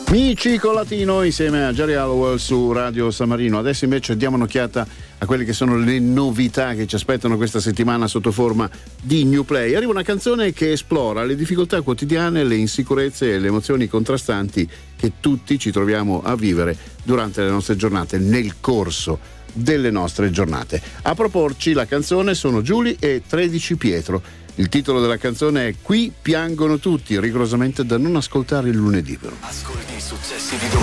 Amici con Latino insieme a Jerry Hallowell su Radio San Marino. Adesso invece diamo un'occhiata a quelle che sono le novità che ci aspettano questa settimana sotto forma di New Play. Arriva una canzone che esplora le difficoltà quotidiane, le insicurezze e le emozioni contrastanti che tutti ci troviamo a vivere durante le nostre giornate, nel corso delle nostre giornate. A proporci la canzone sono Giulia e 13 Pietro. Il titolo della canzone è Qui piangono tutti, rigorosamente da non ascoltare il lunedì però. Ascolti i successi di domani.